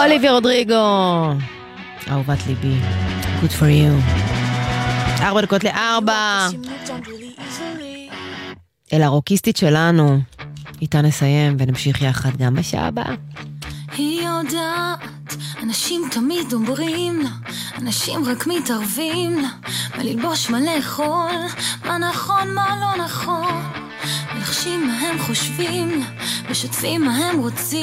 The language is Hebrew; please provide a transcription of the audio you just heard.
אוליביה רודריגו, אהובת ליבי, good for you. 3:4 אל הרוקיסטית שלנו, איתה נסיים ונמשיך יחד גם בשעה הבאה. היא יודעת, אנשים תמיד אומרים לה, אנשים רק מתערבים לה, מה ללבוש, מה לאכול, מה נכון, מה לא נכון, מלחשים מה הם חושבים לה, משתפים מה הם רוצים